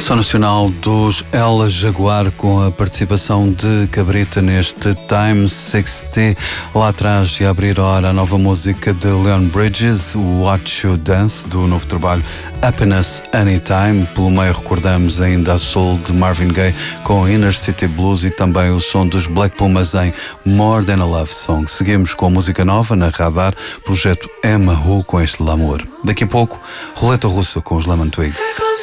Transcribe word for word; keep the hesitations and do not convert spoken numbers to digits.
Som nacional dos El Jaguar, com a participação de Cabrita neste Time sessenta. Lá atrás, e a abrir a hora, a nova música de Leon Bridges, o Watch You Dance, do novo trabalho Happiness Anytime. Pelo meio recordamos ainda a soul de Marvin Gaye com Inner City Blues e também o som dos Black Pumas em More Than a Love Song. Seguimos com música nova na Radar, projeto Emma Who com este L'Amour. Daqui a pouco, roleta russa com os Lemon Twigs.